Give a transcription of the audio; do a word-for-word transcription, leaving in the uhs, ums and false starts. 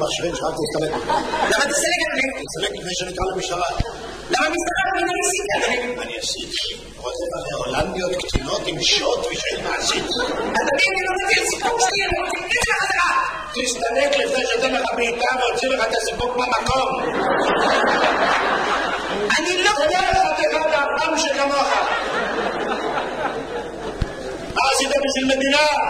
המכשירים שרק תסתלק. למה תסתלק, אדוני? תסתלק לפני שנקרא למשטרה. למה משטרה? מי לא ניסית, אדוני? אני עשיתי. רוצה בהולנדיות קטינות עם שוט ושאין מעשית. אדוני, אני לא מביא סיפוק שלי, אני רוצה להגיד לך חזרה. תסתלק לפני שאתן לך בעיטה והוציא לך את הסיפוק במקום. אני לא... תלך חתיכת האפם שכמוך. מה עשית בשביל מדינה?